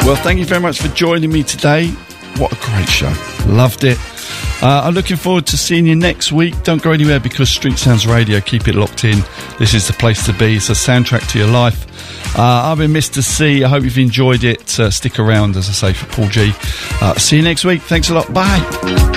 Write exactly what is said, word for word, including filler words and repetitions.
Well, thank you very much for joining me today. What a great show. Loved it. Uh, I'm looking forward to seeing you next week. Don't go anywhere, because Street Sounds Radio, keep it locked in. This is the place to be. It's a soundtrack to your life. Uh, I've been Mister C. I hope you've enjoyed it. Uh, stick around, as I say, for Paul G. Uh, see you next week. Thanks a lot. Bye.